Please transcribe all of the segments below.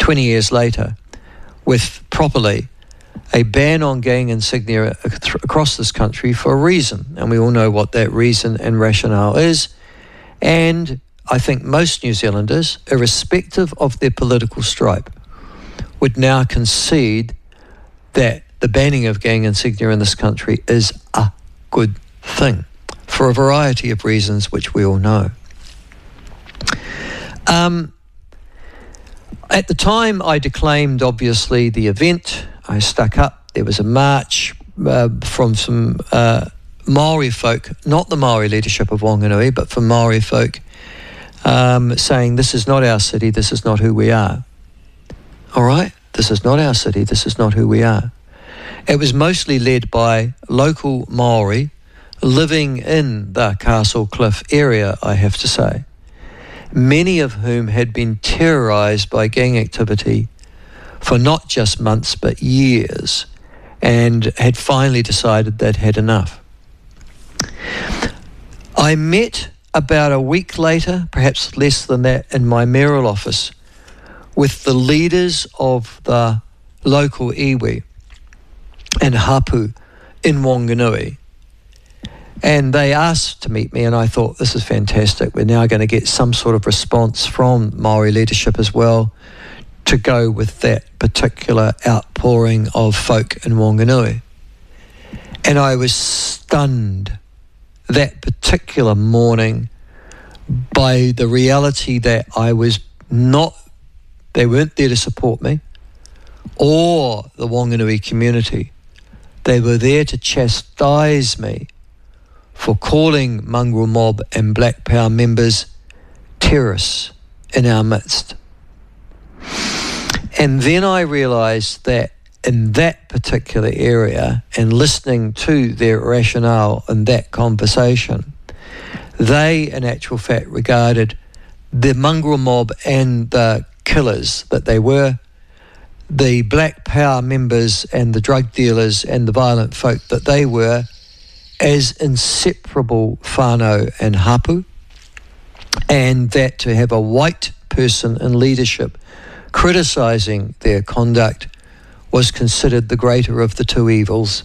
20 years later, with properly a ban on gang insignia across this country for a reason. And we all know what that reason and rationale is. And I think most New Zealanders, irrespective of their political stripe, would now concede that the banning of gang insignia in this country is a good thing for a variety of reasons which we all know. At the time I declaimed, obviously, the event. I stuck up. There was a march from some Maori folk, not the Maori leadership of Wanganui, but from Maori folk, saying, this is not our city, this is not who we are. All right? This is not our city, this is not who we are. It was mostly led by local Maori living in the Castle Cliff area, I have to say, many of whom had been terrorised by gang activity for not just months but years, and had finally decided they'd had enough. I met about a week later, perhaps less than that, in my mayoral office with the leaders of the local iwi and hapu in Wanganui. And they asked to meet me, and I thought, this is fantastic. We're now going to get some sort of response from Maori leadership as well to go with that particular outpouring of folk in Wanganui. And I was stunned that particular morning by the reality that I was not, they weren't there to support me or the Wanganui community. They were there to chastise me for calling mongrel mob and Black Power members terrorists in our midst. And then I realised that in that particular area, and listening to their rationale in that conversation, they in actual fact regarded the mongrel mob and the killers that they were, the Black Power members and the drug dealers and the violent folk that they were, as inseparable whānau and hapu, and that to have a white person in leadership criticising their conduct was considered the greater of the two evils.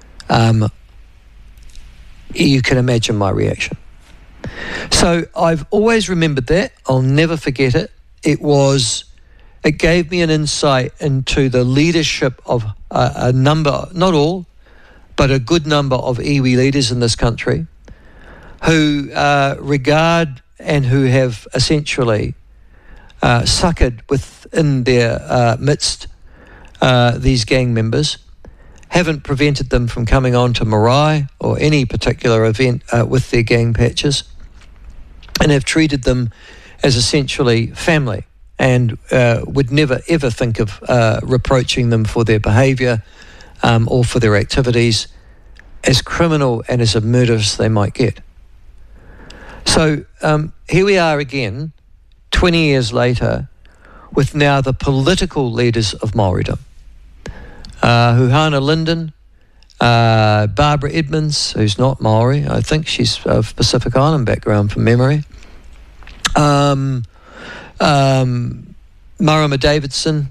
You can imagine my reaction. So I've always remembered that. I'll never forget it. It gave me an insight into the leadership of a number, not all, but a good number of iwi leaders in this country who regard and who have essentially succoured within their midst these gang members, haven't prevented them from coming on to marae or any particular event with their gang patches, and have treated them as essentially family, and would never ever think of reproaching them for their behaviour or for their activities, as criminal and as murderous they might get. So here we are again, 20 years later, with now the political leaders of Māoridom. Huhana Linden, Barbara Edmonds, who's not Maori, I think she's of Pacific Island background from memory. Marama Davidson,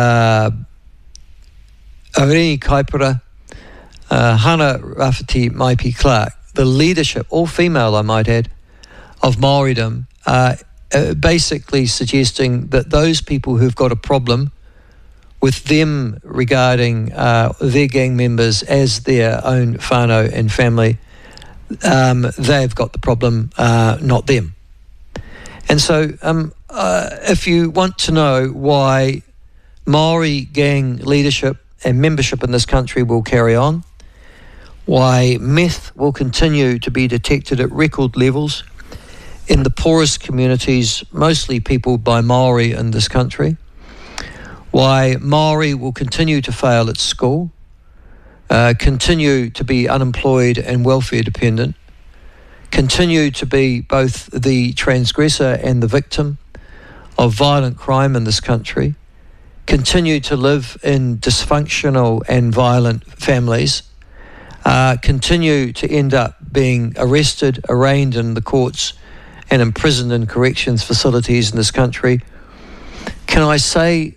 Arini Kaipara, Hana Rafferty Maipi Clark, the leadership, all female I might add, of Māoridom, basically suggesting that those people who've got a problem with them regarding their gang members as their own whānau and family, they've got the problem, not them. And so if you want to know why Maori gang leadership and membership in this country will carry on, why meth will continue to be detected at record levels in the poorest communities, mostly peopled by Maori in this country, why Maori will continue to fail at school, continue to be unemployed and welfare dependent, continue to be both the transgressor and the victim of violent crime in this country, continue to live in dysfunctional and violent families, continue to end up being arrested, arraigned in the courts and imprisoned in corrections facilities in this country. Can I say